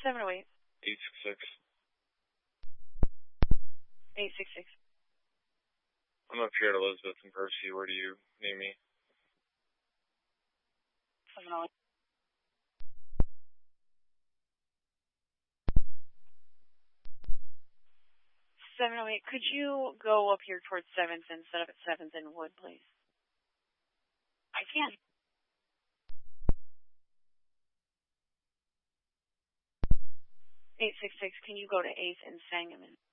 708. 866. 866. I'm up here at Elizabeth and Percy. Where do you need me? 708. 708. Could you go up here towards 7th instead of at 7th and Wood, please? I can. 866. Can you go to 8th and Sangamon?